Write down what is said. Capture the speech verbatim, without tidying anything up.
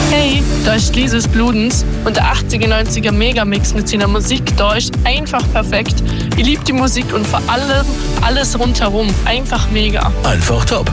Hey, da ist Lises Bludens und der achtziger, neunziger Megamix mit seiner Musik, da ist einfach perfekt. Ich liebe die Musik und vor allem alles rundherum. Einfach mega. Einfach top.